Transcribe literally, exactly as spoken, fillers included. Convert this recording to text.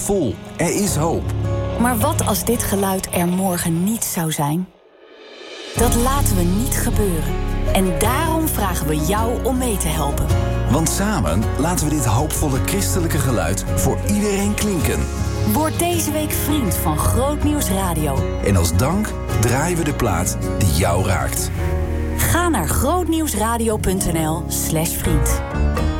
Voel, er is hoop. Maar wat als dit geluid er morgen niet zou zijn? Dat laten we niet gebeuren. En daarom vragen we jou om mee te helpen. Want samen laten we dit hoopvolle christelijke geluid voor iedereen klinken. Word deze week vriend van Grootnieuws Radio. En als dank draaien we de plaat die jou raakt. Ga naar grootnieuwsradio punt n l slash vriend.